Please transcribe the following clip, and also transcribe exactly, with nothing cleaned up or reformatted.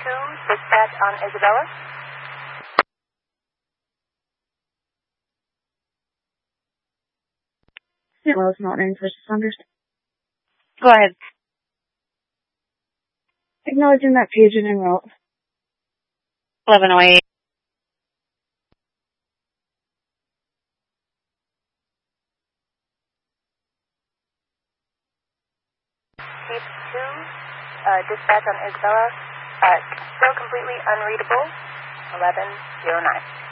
two, dispatch on Isabella. Saint Louis Mountain First Responders. Go ahead. Acknowledging that paging en route. eleven oh eight. Chief two, uh, dispatch on Isabella, uh, still completely unreadable, eleven oh nine.